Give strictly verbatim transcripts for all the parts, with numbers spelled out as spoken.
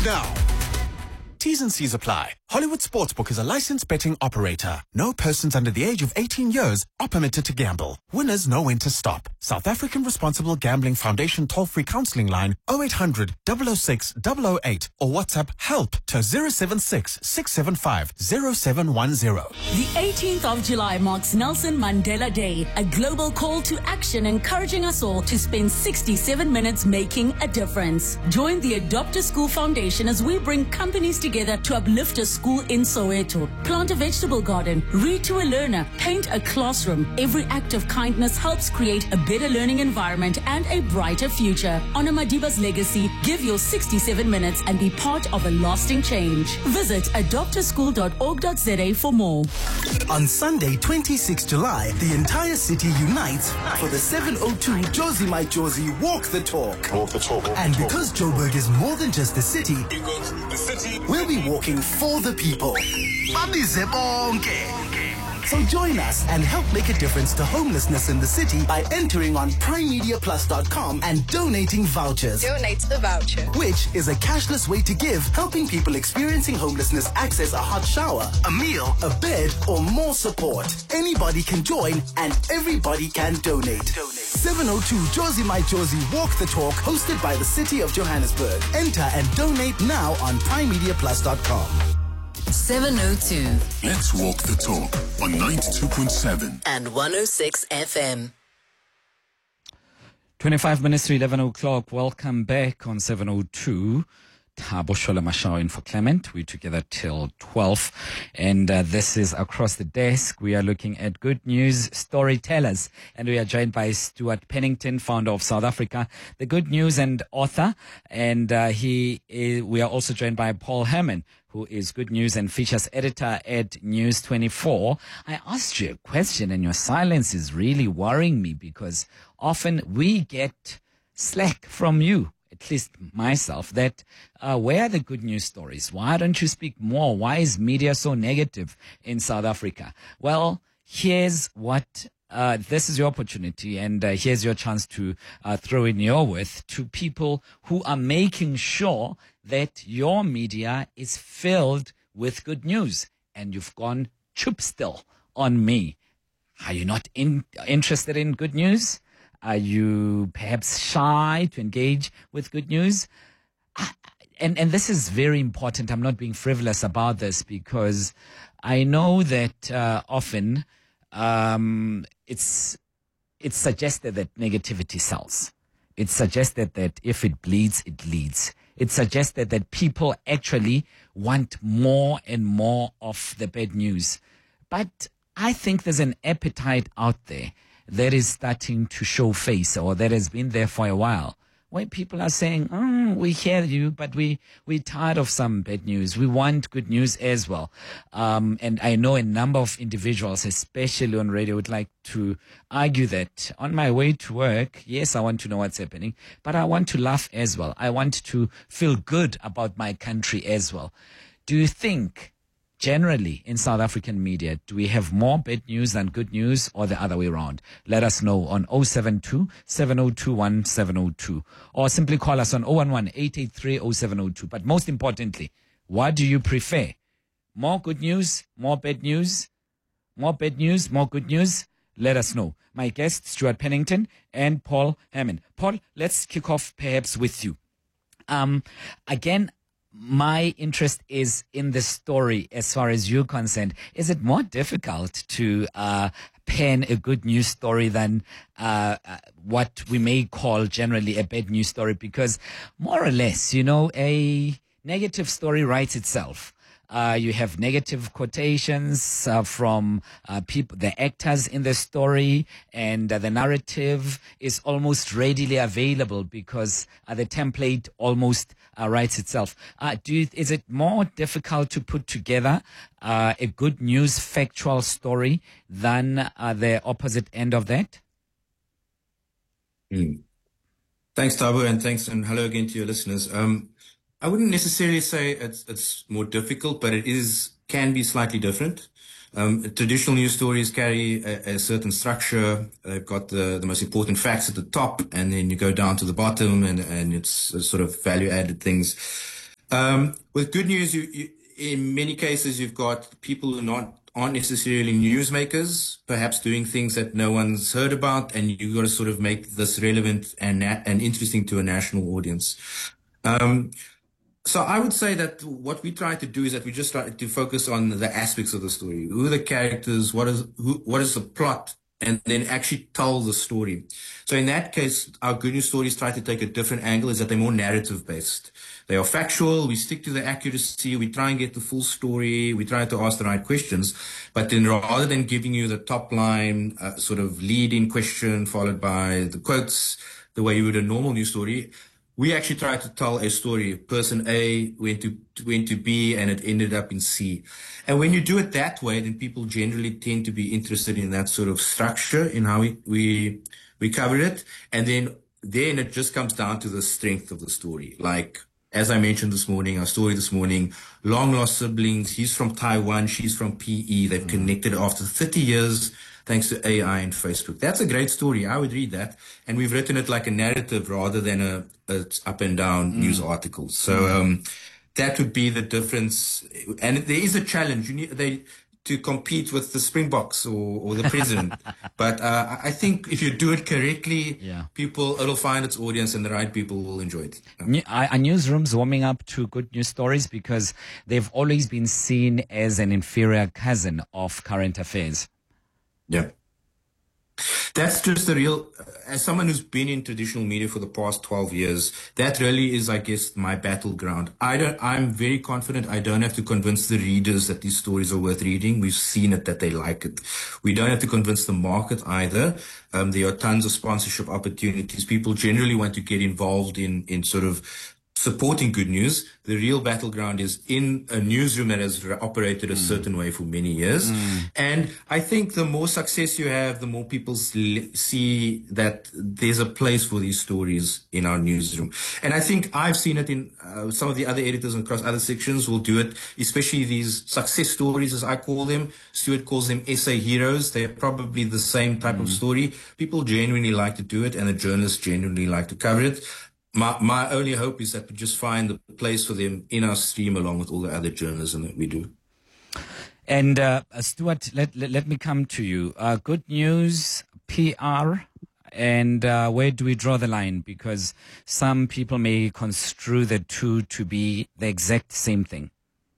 now. T's and C's apply. Hollywood Sportsbook is a licensed betting operator. No persons under the age of eighteen years are permitted to gamble. Winners know when to stop. South African Responsible Gambling Foundation toll-free counseling line oh eight hundred, double oh six, double oh eight or WhatsApp HELP to zero seven six, six seven five, zero seven one zero. The eighteenth of July marks Nelson Mandela Day, a global call to action encouraging us all to spend sixty-seven minutes making a difference. Join the Adopt a School Foundation as we bring companies together to uplift a school in Soweto. Plant a vegetable garden, read to a learner, paint a classroom. Every act of kindness helps create a better learning environment and a brighter future. Honor Madiba's legacy, give your sixty-seven minutes and be part of a lasting change. Visit adopt a school dot org dot za for more. On Sunday, twenty-sixth of July, the entire city unites for the seven oh two Jozi My Jozi Walk the Talk. Walk the talk. Walk And the talk. because Joburg is more than just the city, Because the city. we'll be walking for the people. So join us and help make a difference to homelessness in the city by entering on prime media plus dot com and donating vouchers. Donate the voucher. Which is a cashless way to give, helping people experiencing homelessness access a hot shower, a meal, a bed, or more support. Anybody can join and everybody can donate. seven oh two Jozi My Jozi Walk the Talk, hosted by the City of Johannesburg. Enter and donate now on prime media plus dot com. seven oh two Let's walk the talk on ninety-two point seven and one oh six F M. twenty-five minutes to eleven o'clock. Welcome back on seven oh two. Thabo Shola Mashao in for Clement. We're together till twelve. And uh, this is Across the Desk. We are looking at good news storytellers. And we are joined by Stuart Pennington, founder of South Africa, the Good News and author. And uh, he is, we are also joined by Paul Herman, who is Good News and features editor at News twenty-four. I asked you a question and your silence is really worrying me because often we get slack from you, at least myself, that uh, where are the good news stories? Why don't you speak more? Why is media so negative in South Africa? Well, here's what, uh, this is your opportunity and uh, here's your chance to uh, throw in your worth to people who are making sure that your media is filled with good news and you've gone chup still on me. Are you not in, interested in good news? Are you perhaps shy to engage with good news? And and this is very important. I'm not being frivolous about this because I know that uh, often um, it's it's suggested that negativity sells. It's suggested that if it bleeds, it leads. It's suggested that people actually want more and more of the bad news. But I think there's an appetite out there that is starting to show face, or that has been there for a while, where people are saying, oh, we hear you, but we, we're tired of some bad news. We want good news as well. Um, and I know a number of individuals, especially on radio, would like to argue that on my way to work, yes, I want to know what's happening, but I want to laugh as well. I want to feel good about my country as well. Do you think generally in South African media, do we have more bad news than good news, or the other way around? Let us know on oh seven two, seven oh two one seven oh two or simply call us on oh one one, eight eight three, oh seven oh two. But most importantly, what do you prefer? More good news, more bad news, more bad news, more good news? Let us know. My guests, Stuart Pennington and Paul Herman. Paul, let's kick off perhaps with you. Um, again, my interest is in the story as far as you're concerned. Is it more difficult to uh, pen a good news story than uh, uh, what we may call generally a bad news story? Because more or less, you know, a negative story writes itself. Uh, you have negative quotations uh, from uh, people, the actors in the story, and uh, the narrative is almost readily available because uh, the template almost uh, writes itself. Uh, do you, is it more difficult to put together uh, a good news factual story than uh, the opposite end of that? Mm. Thanks, Thabo, and thanks, and hello again to your listeners. Um, I wouldn't necessarily say it's it's more difficult, but it is can be slightly different. Um, traditional news stories carry a, a certain structure. They've got the, the most important facts at the top, and then you go down to the bottom, and, and it's sort of value-added things. Um, with good news, you, you, in many cases, you've got people who not aren't necessarily newsmakers, perhaps doing things that no one's heard about, and you've got to sort of make this relevant and na- and interesting to a national audience. Um, so I would say that what we try to do is that we just try to focus on the aspects of the story. Who are the characters? What is who, what is the plot? And then actually tell the story. So in that case, our good news stories try to take a different angle, is that they're more narrative based. They are factual. We stick to the accuracy. We try and get the full story. We try to ask the right questions. But then rather than giving you the top line, uh, sort of lead-in question followed by the quotes, the way you would a normal news story, we actually try to tell a story. Person A went to went to B and it ended up in C. And when you do it that way, then people generally tend to be interested in that sort of structure, in how we we, we cover it. And then then it just comes down to the strength of the story. Like, as I mentioned this morning, our story this morning, long lost siblings. He's from Taiwan. She's from P E. They've mm. connected after thirty years. Thanks to A I and Facebook. That's a great story. I would read that. And we've written it like a narrative rather than a, a up and down mm. news article. So, um, that would be the difference. And there is a challenge. You need, they, to compete with the Springboks or, or the president. But, uh, I think if you do it correctly, yeah. people, it'll find its audience and the right people will enjoy it. Yeah. Are newsrooms warming up to good news stories because they've always been seen as an inferior cousin of current affairs? Yeah. That's just the real, as someone who's been in traditional media for the past twelve years, that really is, I guess, my battleground. I don't, I'm very confident I don't have to convince the readers that these stories are worth reading. We've seen it, that they like it. We don't have to convince the market either. Um, there are tons of sponsorship opportunities. People generally want to get involved in, in sort of supporting good news. The real battleground is in a newsroom that has operated a mm. certain way for many years. Mm. And I think the more success you have, the more people see that there's a place for these stories in our newsroom. And I think I've seen it in uh, some of the other editors across other sections will do it, especially these success stories, as I call them. Stuart calls them essay heroes. They're probably the same type mm. of story. People genuinely like to do it, and the journalists genuinely like to cover it. My, my only hope is that we just find the place for them in our stream along with all the other journalism that we do. And uh, Stuart, let, let, let me come to you. Uh, good news, P R, and uh, where do we draw the line? Because some people may construe the two to be the exact same thing.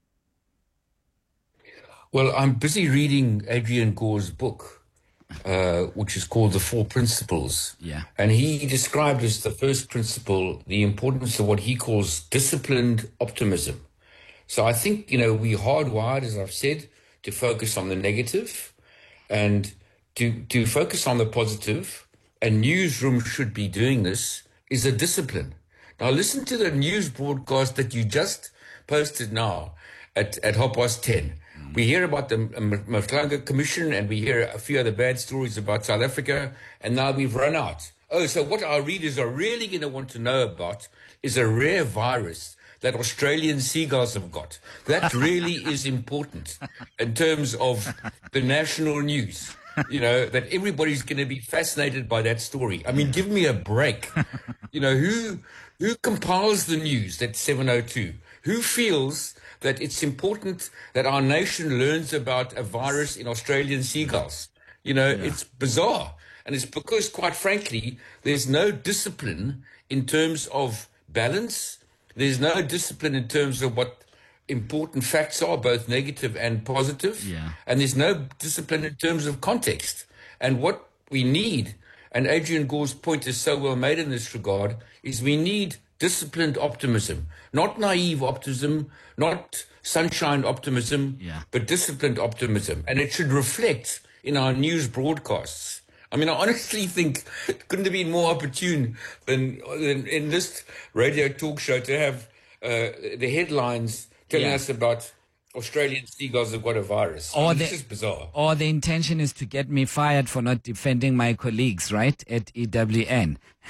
Well, I'm busy reading Adrian Gore's book, Uh, which is called The Four Principles. Yeah. And he described as the first principle the importance of what he calls disciplined optimism. So I think, you know, we're hardwired, as I've said, to focus on the negative and to, to focus on the positive. And newsrooms should be doing this, is a discipline. Now listen to the news broadcast that you just posted now at, at half past ten. We hear about the Mhlanga Commission and we hear a few other bad stories about South Africa, and now we've run out. Oh, so what our readers are really going to want to know about is a rare virus that Australian seagulls have got. That really is important in terms of the national news. You know, that everybody's going to be fascinated by that story. I mean, give me a break. You know, who who compiles the news at seven oh two? Who feels that it's important that our nation learns about a virus in Australian seagulls? You know, yeah. It's bizarre. And it's because, quite frankly, there's no discipline in terms of balance. There's no discipline in terms of what important facts are, both negative and positive. Yeah. And there's no discipline in terms of context. And what we need, and Adrian Gore's point is so well made in this regard, is we need disciplined optimism, not naive optimism, not sunshine optimism, yeah. but disciplined optimism. And it should reflect in our news broadcasts. I mean, I honestly think it couldn't have been more opportune than, than in this radio talk show to have uh, the headlines telling yeah. us about Australian seagulls have got a virus. Or I mean, the, it's just bizarre. Or the intention is to get me fired for not defending my colleagues, right, at E W N.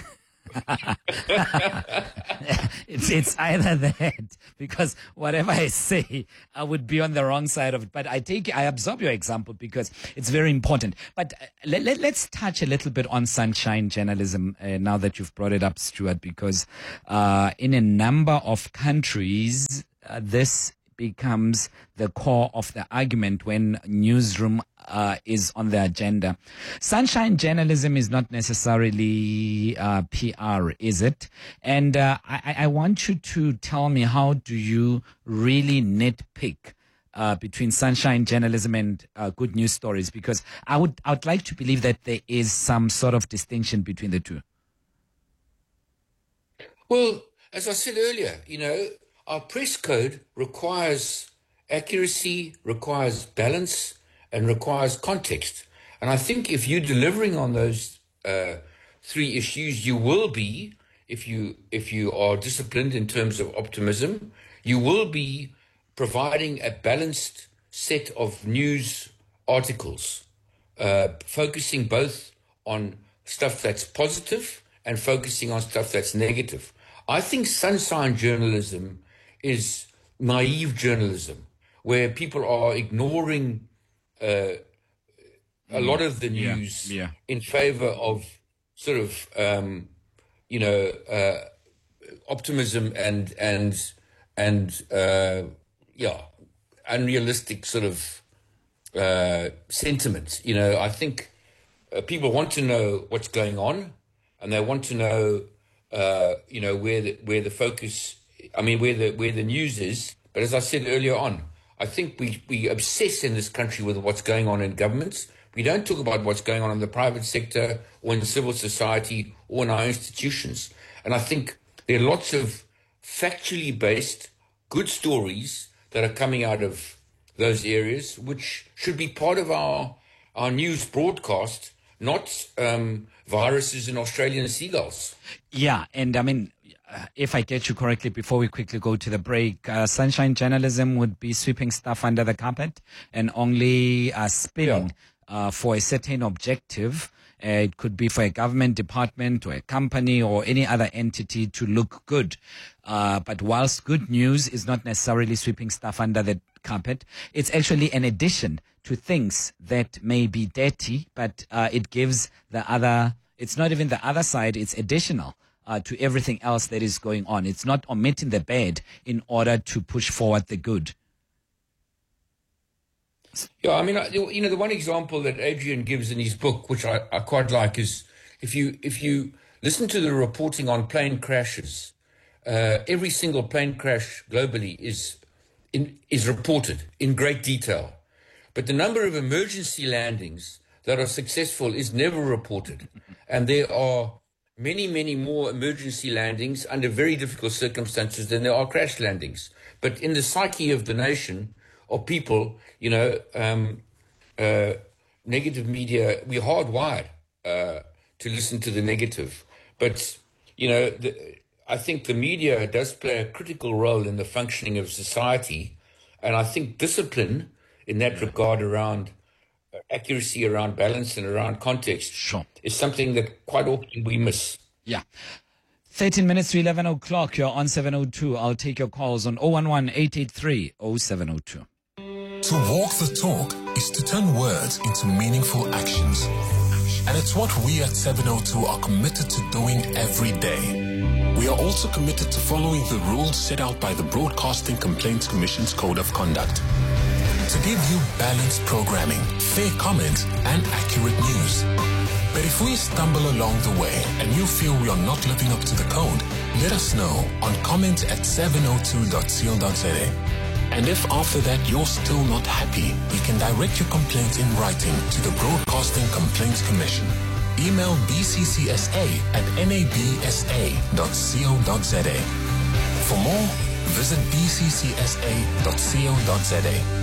it's it's either that, because whatever I say, I would be on the wrong side of it. But I take, I absorb your example because it's very important. But uh, let, let, let's touch a little bit on sunshine journalism uh, now that you've brought it up, Stuart, because uh, in a number of countries, uh, this becomes the core of the argument when newsroom uh, is on the agenda. Sunshine journalism is not necessarily uh, P R, is it? And uh, I, I want you to tell me, how do you really nitpick uh, between sunshine journalism and uh, good news stories? Because I would, I would like to believe that there is some sort of distinction between the two. Well, as I said earlier, you know, our press code requires accuracy, requires balance, and requires context. And I think if you're delivering on those uh, three issues, you will be, if you if you are disciplined in terms of optimism, you will be providing a balanced set of news articles, uh, focusing both on stuff that's positive and focusing on stuff that's negative. I think sunshine journalism is naive journalism, where people are ignoring uh, a lot of the news yeah, yeah. in favor of sort of, um, you know, uh, optimism and, and, and uh, yeah, unrealistic sort of uh, sentiment. You know, I think uh, people want to know what's going on, and they want to know, uh, you know, where the, where the focus I mean, where the where the news is. But as I said earlier on, I think we, we obsess in this country with what's going on in governments. We don't talk about what's going on in the private sector or in civil society or in our institutions. And I think there are lots of factually based good stories that are coming out of those areas, which should be part of our, our news broadcast, not um, viruses and Australian seagulls. Yeah, and I mean, Uh, if I get you correctly, before we quickly go to the break, uh, sunshine journalism would be sweeping stuff under the carpet and only uh, spinning yeah. uh, for a certain objective. Uh, it could be for a government department or a company or any other entity to look good. Uh, but whilst good news is not necessarily sweeping stuff under the carpet, it's actually an addition to things that may be dirty, but uh, it gives the other, it's not even the other side, it's additional. Uh, to everything else that is going on. It's not omitting the bad in order to push forward the good. Yeah, I mean, you know, the one example that Adrian gives in his book, which I, I quite like, is if you if you listen to the reporting on plane crashes, uh, every single plane crash globally is in, is reported in great detail. But the number of emergency landings that are successful is never reported. And there are many, many more emergency landings under very difficult circumstances than there are crash landings. But in the psyche of the nation, or people, you know, um, uh, negative media, we're hardwired uh, to listen to the negative. But, you know, the, I think the media does play a critical role in the functioning of society. And I think discipline in that regard around accuracy, around balance, and around context sure. is something that quite often we miss. Yeah. thirteen minutes to eleven o'clock. You're on seven oh two. I'll take your calls on oh one one, eight eight three, oh seven oh two. To walk the talk is to turn words into meaningful actions. And it's what we at seven oh two are committed to doing every day. We are also committed to following the rules set out by the Broadcasting Complaints Commission's Code of Conduct, to give you balanced programming, fair comments, and accurate news. But if we stumble along the way and you feel we are not living up to the code, let us know on comment at seven oh two dot co dot za. And if after that you're still not happy, you can direct your complaint in writing to the Broadcasting Complaints Commission. Email b c c s a at n a b s a dot co dot za. For more, visit b c c s a dot co dot za.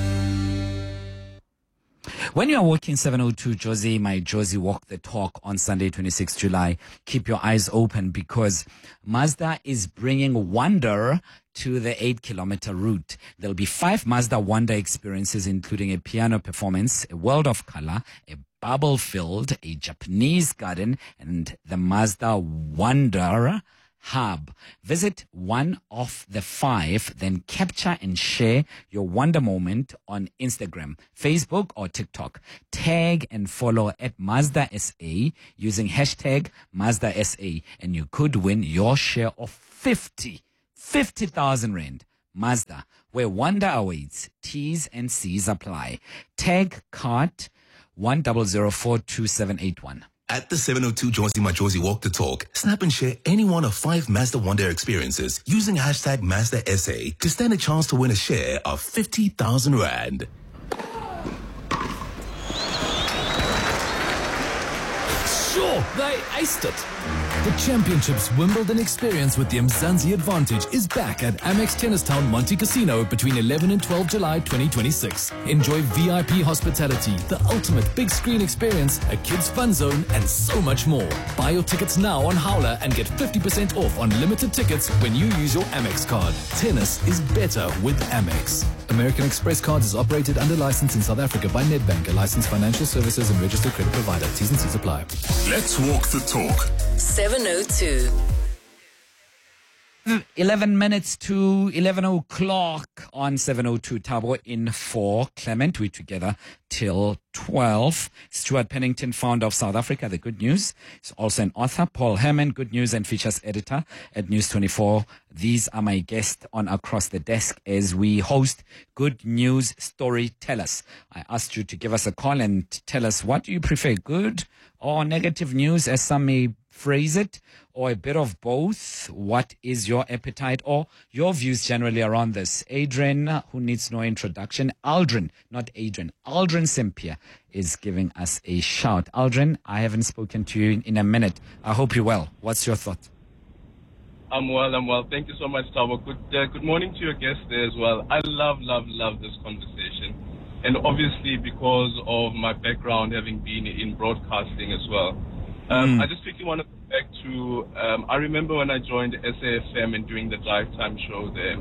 When you are walking seven oh two Josie, my Josie Walk the Talk on Sunday, twenty-sixth of July, keep your eyes open because Mazda is bringing wonder to the eight kilometer route. There'll be five Mazda Wonder experiences, including a piano performance, a world of color, a bubble-filled, a Japanese garden, and the Mazda Wanderer Hub. Visit one of the five, then capture and share your wonder moment on Instagram, Facebook, or TikTok. Tag and follow at Mazda S A using hashtag Mazda S A, and you could win your share of fifty thousand rand. Mazda, where wonder awaits. T's and C's apply. Tag cart one zero zero four two seven eight one. At the seven oh two Jonesy Majosi Walk the Talk, snap and share any one of five Mazda Wonder experiences using hashtag Mazda S A to stand a chance to win a share of fifty thousand rand. Sure, they aced it. The Championships Wimbledon experience with the Mzansi Advantage is back at Amex Tennistown Monte Casino between eleven and twelve July twenty twenty-six. Enjoy V I P hospitality, the ultimate big screen experience, a kids fun zone, and so much more. Buy your tickets now on Howler and get fifty percent off on limited tickets when you use your Amex card. Tennis is better with Amex. American Express Cards is operated under license in South Africa by Nedbank, a licensed financial services and registered credit provider. T's and C's apply. Let's walk the talk. seven oh two. eleven minutes to eleven o'clock on seven oh two. Thabo in for Clement. We're together till twelve. Stuart Pennington, founder of South Africa, The Good News. He's also an author. Paul Herman, Good News and Features Editor at News twenty-four. These are my guests on Across the Desk as we host Good News Storytellers. I asked you to give us a call and tell us, what do you prefer, good or negative news, as some may phrase it, or a bit of both? What is your appetite or your views generally around this? Adrian, who needs no introduction, Aldrin, not Adrian, Aldrin Sempier is giving us a shout. Aldrin, I haven't spoken to you in, in a minute. I hope you're well. What's your thought? I'm well, I'm well. Thank you so much, Thabo. Good, uh, good morning to your guests there as well. I love, love, love this conversation. And obviously because of my background having been in broadcasting as well. Um, mm. I just quickly want to go back to, um, I remember when I joined S A F M and doing the drive time show there,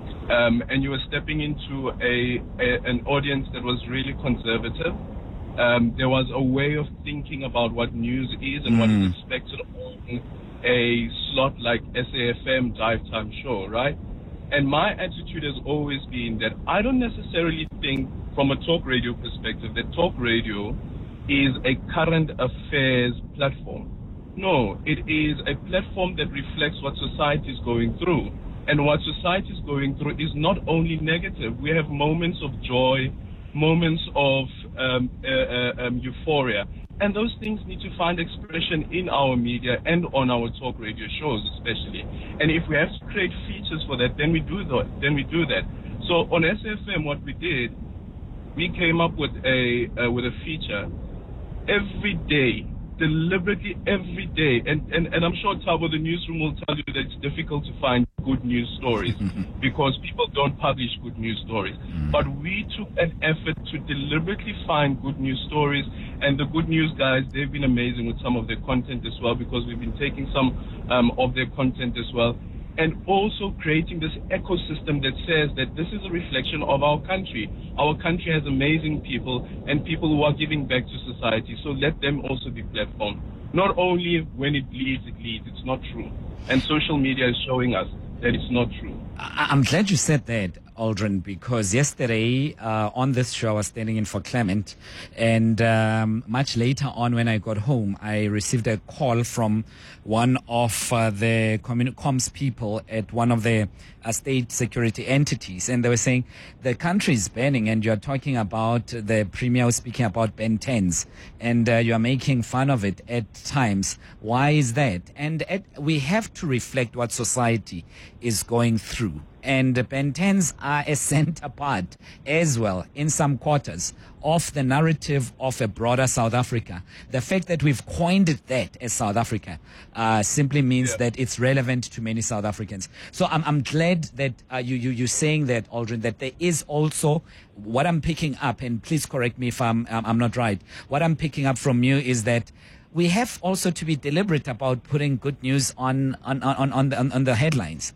um, and you were stepping into a, a an audience that was really conservative. Um, there was a way of thinking about what news is and mm. what is expected on a slot like S A F M drive time show, right? And my attitude has always been that I don't necessarily think from a talk radio perspective that talk radio is a current affairs platform. No, it is a platform that reflects what society is going through. And what society is going through is not only negative. We have moments of joy, moments of um, uh, uh, um, euphoria. And those things need to find expression in our media and on our talk radio shows especially. And if we have to create features for that, then we do that. Then we do that. So on S F M, what we did, we came up with a uh, with a feature every day, deliberately every day. And, and, and I'm sure, Thabo, the newsroom will tell you that it's difficult to find good news stories because people don't publish good news stories. But we took an effort to deliberately find good news stories. And the Good News guys, they've been amazing with some of their content as well, because we've been taking some um, of their content as well. And also creating this ecosystem that says that this is a reflection of our country. Our country has amazing people and people who are giving back to society. So let them also be platformed. Not only when it leads, it leads. It's not true. And social media is showing us that it's not true. I'm glad you said that, Aldrin, because yesterday uh, on this show I was standing in for Clement, and um, much later on when I got home, I received a call from one of uh, the communi- comms people at one of the uh, state security entities, and they were saying the country is burning, and you're talking about the premier was speaking about Ben tens, and uh, you're making fun of it at times. Why is that? And at, we have to reflect what society is going through. And Ben tens are a center part as well in some quarters of the narrative of a broader South Africa. The fact that we've coined it that as South Africa uh, simply means yeah. that it's relevant to many South Africans. So I'm, I'm glad that uh, you, you, you're saying that, Aldrin, that there is also what I'm picking up, and please correct me if I'm, I'm not right. What I'm picking up from you is that we have also to be deliberate about putting good news on, on, on, on, the, on, on the headlines.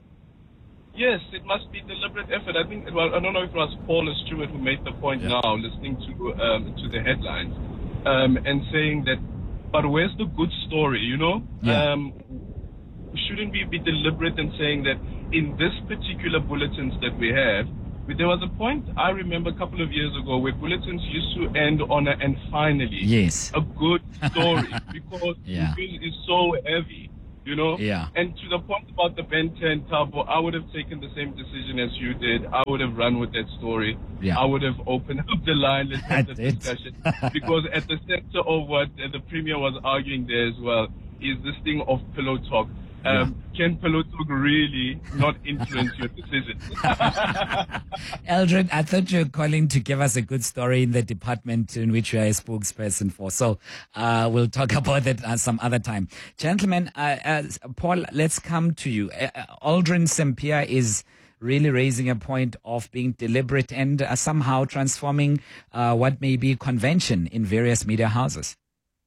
Yes, it must be deliberate effort. I think, well, I don't know if it was Paul or Stuart who made the point yeah. now, listening to um, to the headlines. um, and saying that, but where's the good story, you know? Yeah. Um, shouldn't we be deliberate in saying that in this particular bulletins that we have, there was a point I remember a couple of years ago where bulletins used to end on a and finally. Yes. A good story because Yeah. the news is so heavy, you know? Yeah. And to the point about the Ben ten, Thabo, I would have taken the same decision as you did. I would have run with that story. Yeah. I would have opened up the line, let's have the That's it. discussion. Because at the center of what uh, the Premier was arguing there as well is this thing of pillow talk. Um, Can pillow talk really not influence your decision? Eldred, I thought you were calling to give us a good story in the department in which you are a spokesperson for. So uh, we'll talk about that uh, some other time. Gentlemen, uh, uh, Paul, let's come to you. Uh, Aldrin Sampear is really raising a point of being deliberate and uh, somehow transforming uh, what may be convention in various media houses.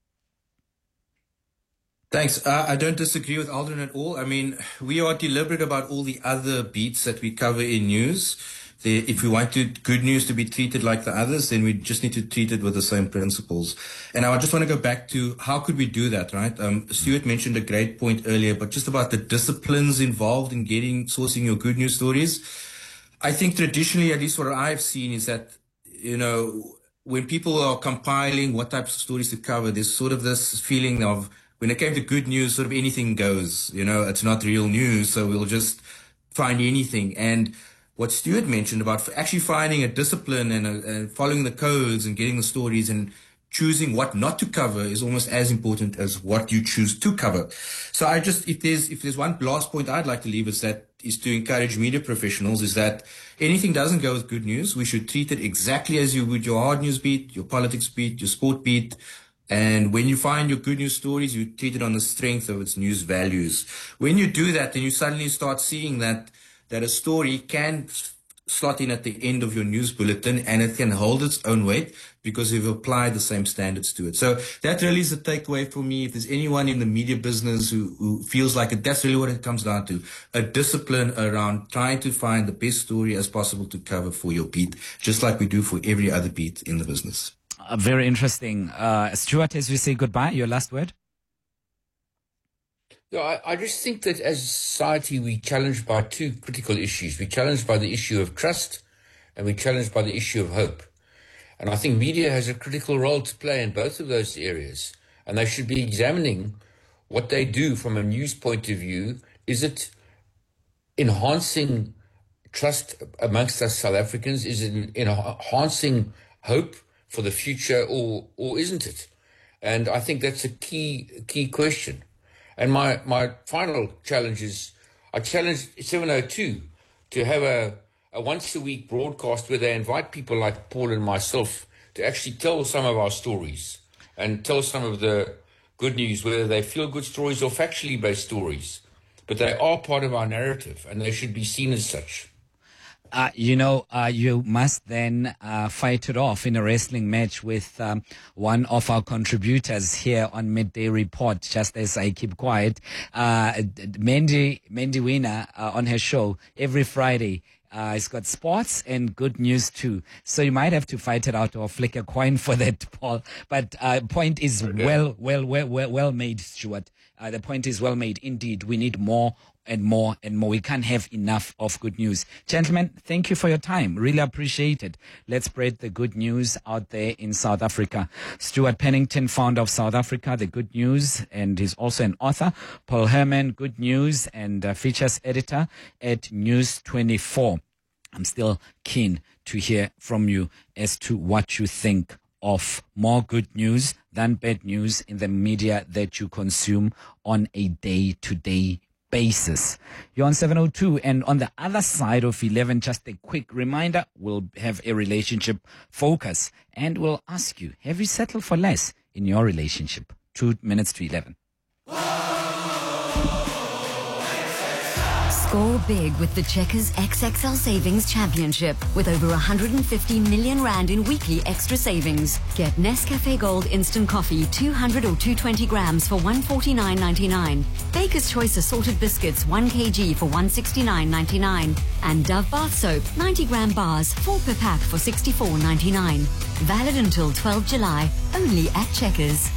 Thanks. Uh, I don't disagree with Aldrin at all. I mean, we are deliberate about all the other beats that we cover in news. The, if we want to, good news to be treated like the others, then we just need to treat it with the same principles. And I just want to go back to how could we do that, right? Um, Stuart mentioned a great point earlier, but just about the disciplines involved in getting, sourcing your good news stories. I think traditionally, at least what I've seen is that, you know, when people are compiling what types of stories to cover, there's sort of this feeling of, when it came to good news, sort of anything goes, you know, it's not real news, so we'll just find anything. And what Stuart mentioned about actually finding a discipline and, a, and following the codes and getting the stories and choosing what not to cover is almost as important as what you choose to cover. So I just, if there's, if there's one last point I'd like to leave is that, is to encourage media professionals is that anything doesn't go with good news. We should treat it exactly as you would your hard news beat, your politics beat, your sport beat. And when you find your good news stories, you treat it on the strength of its news values. When you do that, then you suddenly start seeing that, that a story can slot in at the end of your news bulletin and it can hold its own weight because you've applied the same standards to it. So that really is the takeaway for me. If there's anyone in the media business who, who feels like it, that's really what it comes down to. A discipline around trying to find the best story as possible to cover for your beat, just like we do for every other beat in the business. Uh, very interesting. Uh, Stuart, as we say goodbye, your last word? Yeah, I, I just think that as a society, we're challenged by two critical issues. We're challenged by the issue of trust and we're challenged by the issue of hope. And I think media has a critical role to play in both of those areas. And they should be examining what they do from a news point of view. Is it enhancing trust amongst us South Africans? Is it enhancing hope for the future, or or isn't it? And I think that's a key key question. And my, my final challenge is, I challenge seven oh two to have a, a once-a-week broadcast where they invite people like Paul and myself to actually tell some of our stories and tell some of the good news, whether they feel good stories or factually based stories. But they are part of our narrative and they should be seen as such. Uh, you know, uh, you must then uh, fight it off in a wrestling match with um, one of our contributors here on Midday Report, just as I keep quiet. Uh, Mandy, Mandy Wiener uh, on her show every Friday. Uh, it's got sports and good news too. So you might have to fight it out or flick a coin for that, Paul. But uh, point is well, well, well, well, well made, Stuart. Uh, the point is well made. Indeed, we need more and more and more. We can't have enough of good news. Gentlemen, thank you for your time. Really appreciate it. Let's spread the good news out there in South Africa. Stuart Pennington, founder of South Africa, The Good News, and he's also an author. Paul Herman, Good News, and uh, features editor at News twenty-four. I'm still keen to hear from you as to what you think of more good news than bad news in the media that you consume on a day-to-day basis. You're on seven oh two, and on the other side of eleven, just a quick reminder, we'll have a relationship focus and we'll ask you, have you settled for less in your relationship? Two minutes to eleven. Score big with the Checkers X X L Savings Championship with over one hundred fifty million rand in weekly extra savings. Get Nescafe Gold Instant Coffee two hundred or two hundred twenty grams for one hundred forty-nine ninety-nine. Baker's Choice Assorted Biscuits one kilogram for one hundred sixty-nine ninety-nine. And Dove Bath Soap ninety gram bars four per pack for sixty-four ninety-nine. Valid until twelfth July, only at Checkers.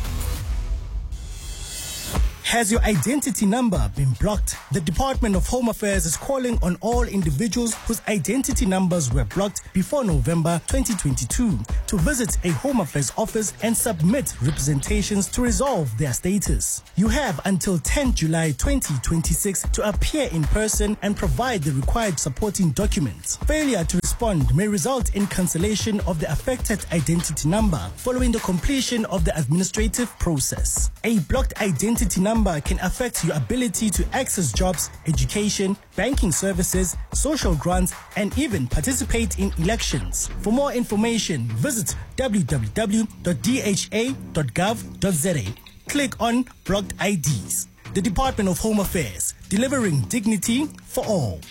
Has your identity number been blocked? The Department of Home Affairs is calling on all individuals whose identity numbers were blocked before November twenty twenty-two to visit a Home Affairs office and submit representations to resolve their status. You have until tenth July twenty twenty-six to appear in person and provide the required supporting documents. Failure to respond may result in cancellation of the affected identity number following the completion of the administrative process. A blocked identity number can affect your ability to access jobs, education, banking services, social grants, and even participate in elections. For more information, visit w w w dot d h a dot gov dot z a. Click on Blocked I Ds. The Department of Home Affairs, delivering dignity for all.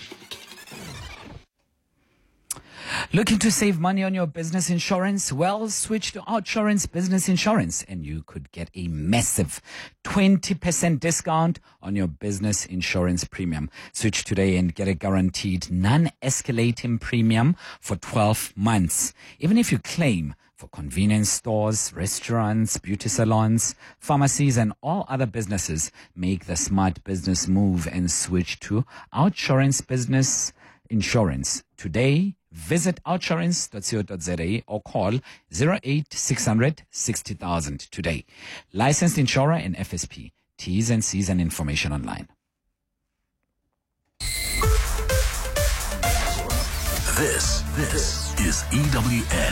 Looking to save money on your business insurance? Well, switch to OUTsurance Business Insurance and you could get a massive twenty percent discount on your business insurance premium. Switch today and get a guaranteed non-escalating premium for twelve months. Even if you claim for convenience stores, restaurants, beauty salons, pharmacies, and all other businesses, make the smart business move and switch to OUTsurance Business Insurance today. Visit outsurance dot co dot z a or call zero eight six hundred sixty thousand today. Licensed insurer and F S P. T's and C's and information online. This, this is E W N.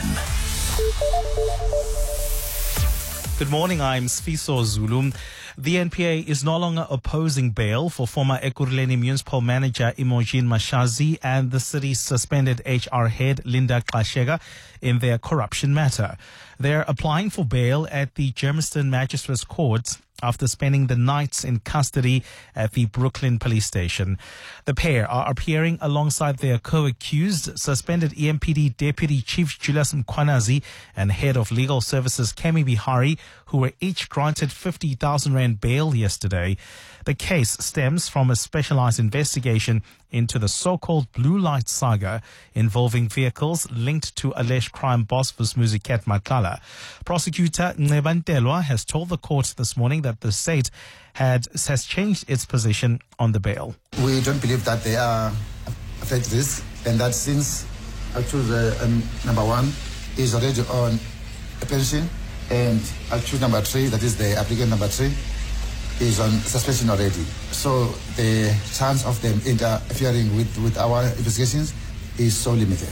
Good morning, I'm Sfiso Zulu. The N P A is no longer opposing bail for former Ekurhuleni municipal manager Imogen Mashazi and the city's suspended H R head Linda Xhasheka in their corruption matter. They're applying for bail at the Germiston Magistrates Court after spending the nights in custody at the Brooklyn police station. The pair are appearing alongside their co-accused, suspended E M P D Deputy Chief Julius Mkhwanazi and Head of Legal Services Kemi Bihari, who were each granted fifty thousand rand bail yesterday. The case stems from a specialized investigation into the so-called Blue Light saga involving vehicles linked to alleged crime boss Vusmuzi Cat Makala. Prosecutor Ncebantelwa has told the court this morning that the state had has changed its position on the bail. We don't believe that they are at risk, and that since accused uh, um, number one is already on a pension, and accused number three, that is the applicant number three, is on suspension already. So the chance of them interfering with, with our investigations is so limited.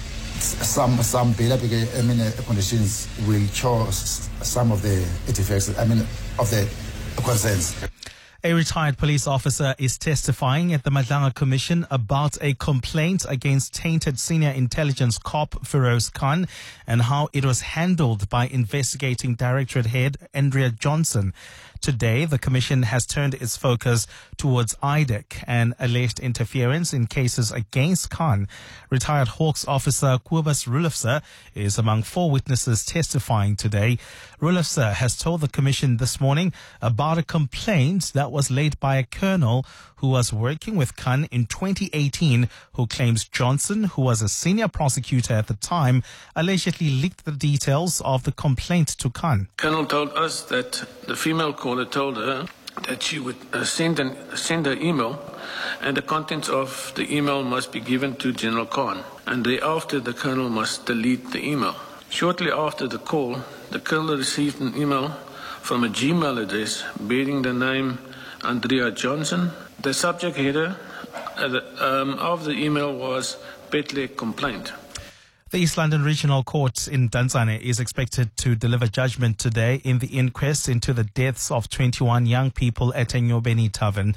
Some some bail I mean, uh, conditions will show some of the effects, I mean, of the concerns. A retired police officer is testifying at the Madlanga Commission about a complaint against tainted senior intelligence cop Feroz Khan and how it was handled by investigating Directorate Head Andrea Johnson. Today, the Commission has turned its focus towards I D E C and alleged interference in cases against Khan. Retired Hawks officer Kobus Rulofse is among four witnesses testifying today. Rulofse has told the Commission this morning about a complaint that was laid by a colonel who was working with Khan in twenty eighteen, who claims Johnson, who was a senior prosecutor at the time, allegedly leaked the details of the complaint to Khan. Colonel told us that the female caller told her that she would uh, send an send her email, and the contents of the email must be given to General Khan, and thereafter the colonel must delete the email. Shortly after the call, the colonel received an email from a Gmail address bearing the name Andrea Johnson. The subject header uh, the, um, of the email was Betley complaint. The East London Regional Court in Danzane is expected to deliver judgment today in the inquest into the deaths of twenty-one young people at Enyobeni Tavern.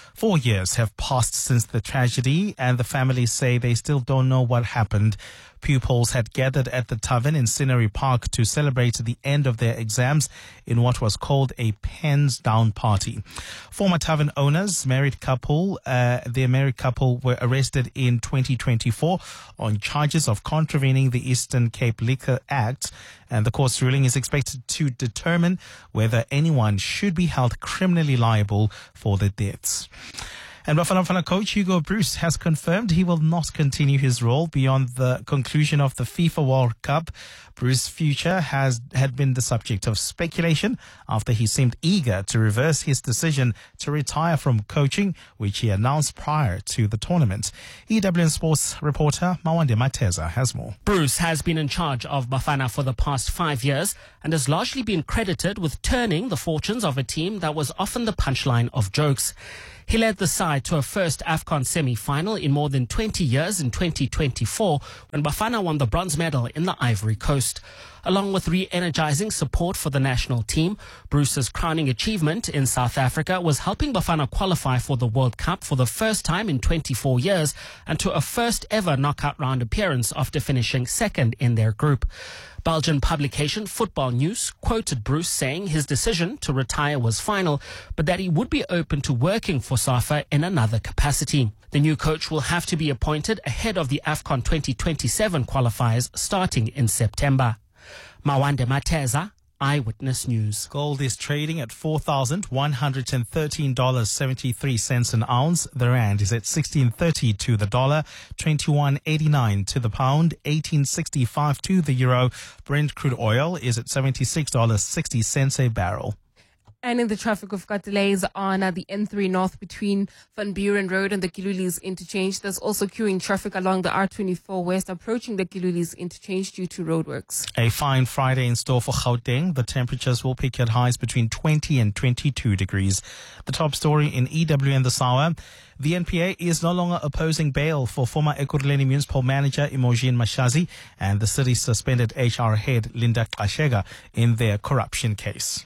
Four years have passed since the tragedy, and the families say they still don't know what happened. Pupils had gathered at the Tavern in Scenery Park to celebrate the end of their exams in what was called a pens down party. Former Tavern owners, married couple, uh, their married couple were arrested in twenty twenty-four on charges of contravening the Eastern Cape Liquor Act, and the court's ruling is expected to determine whether anyone should be held criminally liable for the deaths. And Bafana Bafana coach Hugo Broos has confirmed he will not continue his role beyond the conclusion of the FIFA World Cup. Broos' future has had been the subject of speculation after he seemed eager to reverse his decision to retire from coaching, which he announced prior to the tournament. E W N Sports reporter Mawande Mateza has more. Broos has been in charge of Bafana for the past five years and has largely been credited with turning the fortunes of a team that was often the punchline of jokes. He led the side to a first AFCON semi-final in more than twenty years in twenty twenty-four when Bafana won the bronze medal in the Ivory Coast. Along with re-energizing support for the national team, Broos's crowning achievement in South Africa was helping Bafana qualify for the World Cup for the first time in twenty-four years and to a first ever knockout round appearance after finishing second in their group. Belgian publication Football News quoted Broos saying his decision to retire was final, but that he would be open to working for SAFA in another capacity. The new coach will have to be appointed ahead of the AFCON twenty twenty-seven qualifiers starting in September. Mawande Mateza, Eyewitness News. Gold is trading at four thousand one hundred thirteen dollars and seventy-three cents an ounce. The rand is at sixteen thirty to the dollar, twenty-one eighty-nine to the pound, eighteen sixty-five to the euro. Brent crude oil is at seventy-six dollars and sixty cents a barrel. And in the traffic, we've got delays on uh, the N three North between Van Buren Road and the Kilulis interchange. There's also queuing traffic along the R twenty-four West approaching the Kilulis interchange due to roadworks. A fine Friday in store for Gauteng. The temperatures will peak at highs between twenty and twenty-two degrees. The top story in E W N this hour. The N P A is no longer opposing bail for former Ekurhuleni Municipal Manager Imogen Mashazi and the city's suspended H R head Linda Kashega in their corruption case.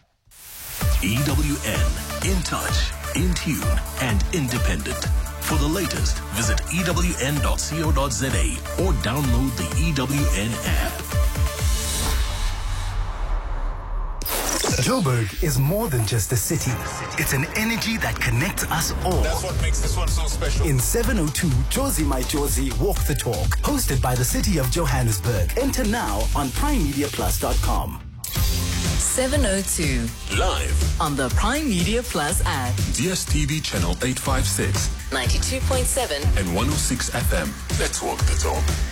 E W N, in touch, in tune, and independent. For the latest, visit E W N dot co dot za or download the E W N app. Joburg is more than just a city. It's an energy that connects us all. That's what makes this one so special. In seven oh two, Josie My Josie Walk the Talk, hosted by the City of Johannesburg. Enter now on prime media plus dot com. seven oh two. Live on the Prime Media Plus app. D S T V channel eight five six. ninety-two point seven. And one oh six F M. Let's walk the talk.